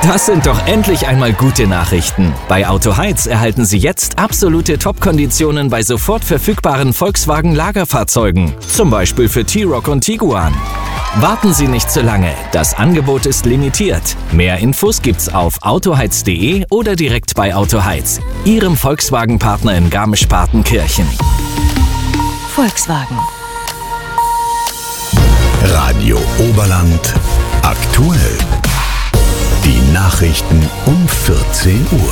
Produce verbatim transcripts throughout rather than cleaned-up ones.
Das sind doch endlich einmal gute Nachrichten. Bei Autoheiz erhalten Sie jetzt absolute Top-Konditionen bei sofort verfügbaren Volkswagen-Lagerfahrzeugen. Zum Beispiel für T-Roc und Tiguan. Warten Sie nicht zu lange. Das Angebot ist limitiert. Mehr Infos gibt's auf autoheiz punkt de oder direkt bei Autoheiz, Ihrem Volkswagen-Partner in Garmisch-Partenkirchen. Volkswagen. Radio Oberland aktuell. Die Nachrichten um vierzehn Uhr.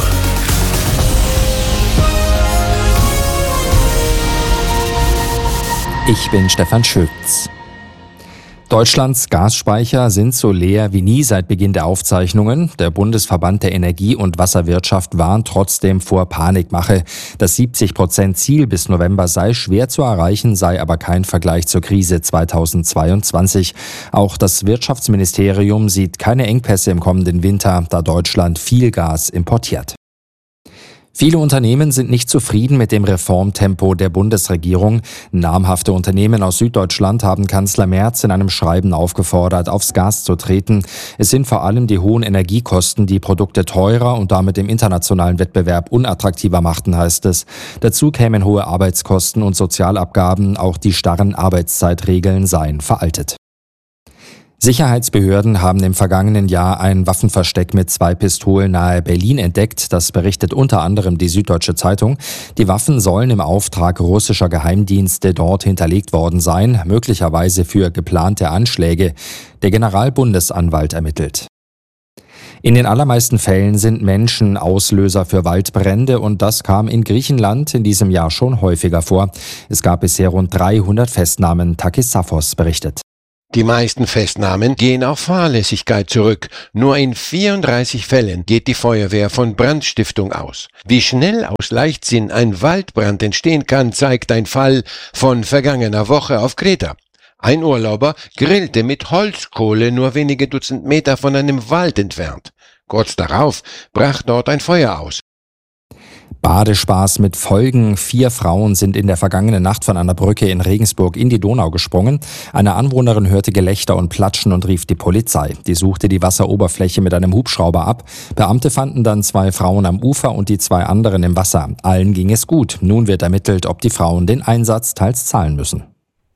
Ich bin Stefan Schütz. Deutschlands Gasspeicher sind so leer wie nie seit Beginn der Aufzeichnungen. Der Bundesverband der Energie- und Wasserwirtschaft warnt trotzdem vor Panikmache. Das siebzig Prozent Ziel bis November sei schwer zu erreichen, sei aber kein Vergleich zur Krise zweitausendzweiundzwanzig. Auch das Wirtschaftsministerium sieht keine Engpässe im kommenden Winter, da Deutschland viel Gas importiert. Viele Unternehmen sind nicht zufrieden mit dem Reformtempo der Bundesregierung. Namhafte Unternehmen aus Süddeutschland haben Kanzler Merz in einem Schreiben aufgefordert, aufs Gas zu treten. Es sind vor allem die hohen Energiekosten, die Produkte teurer und damit im internationalen Wettbewerb unattraktiver machten, heißt es. Dazu kämen hohe Arbeitskosten und Sozialabgaben, auch die starren Arbeitszeitregeln seien veraltet. Sicherheitsbehörden haben im vergangenen Jahr ein Waffenversteck mit zwei Pistolen nahe Berlin entdeckt. Das berichtet unter anderem die Süddeutsche Zeitung. Die Waffen sollen im Auftrag russischer Geheimdienste dort hinterlegt worden sein, möglicherweise für geplante Anschläge. Der Generalbundesanwalt ermittelt. In den allermeisten Fällen sind Menschen Auslöser für Waldbrände und das kam in Griechenland in diesem Jahr schon häufiger vor. Es gab bisher rund dreihundert Festnahmen, Takis Safos berichtet. Die meisten Festnahmen gehen auf Fahrlässigkeit zurück. Nur in vierunddreißig Fällen geht die Feuerwehr von Brandstiftung aus. Wie schnell aus Leichtsinn ein Waldbrand entstehen kann, zeigt ein Fall von vergangener Woche auf Kreta. Ein Urlauber grillte mit Holzkohle nur wenige Dutzend Meter von einem Wald entfernt. Kurz darauf brach dort ein Feuer aus. Badespaß mit Folgen. Vier Frauen sind in der vergangenen Nacht von einer Brücke in Regensburg in die Donau gesprungen. Eine Anwohnerin hörte Gelächter und Platschen und rief die Polizei. Die suchte die Wasseroberfläche mit einem Hubschrauber ab. Beamte fanden dann zwei Frauen am Ufer und die zwei anderen im Wasser. Allen ging es gut. Nun wird ermittelt, ob die Frauen den Einsatz teils zahlen müssen.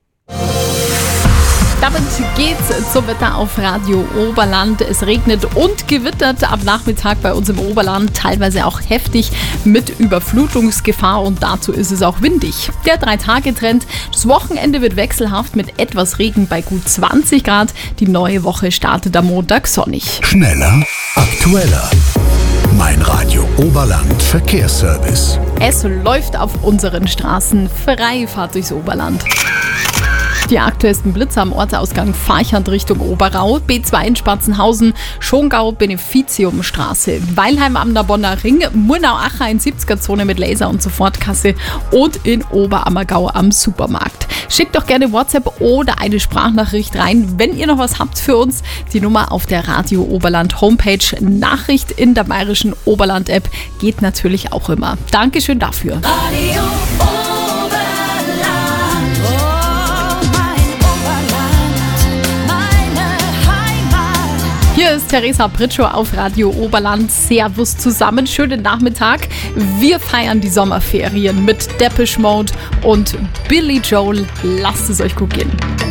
Damit geht's zum Wetter auf Radio Oberland. Es regnet und gewittert ab Nachmittag bei uns im Oberland, teilweise auch heftig mit Überflutungsgefahr und dazu ist es auch windig. Der Drei-Tage-Trend, das Wochenende wird wechselhaft mit etwas Regen bei gut zwanzig Grad. Die neue Woche startet am Montag sonnig. Schneller, aktueller. Mein Radio Oberland Verkehrsservice. Es läuft auf unseren Straßen. Freifahrt durchs Oberland. Die aktuellsten Blitze am Ortsausgang Farchand Richtung Oberau, B zwei in Spatzenhausen, Schongau, Beneficiumstraße, Weilheim am Narbonner Ring, Murnau-Acher in siebziger-Zone mit Laser- und Sofortkasse und in Oberammergau am Supermarkt. Schickt doch gerne WhatsApp oder eine Sprachnachricht rein, wenn ihr noch was habt für uns. Die Nummer auf der Radio Oberland Homepage, Nachricht in der bayerischen Oberland-App geht natürlich auch immer. Dankeschön dafür. Radio Hier ist Theresa Pritschow auf Radio Oberland. Servus zusammen, schönen Nachmittag. Wir feiern die Sommerferien mit Depeche Mode und Billy Joel. Lasst es euch gut gehen.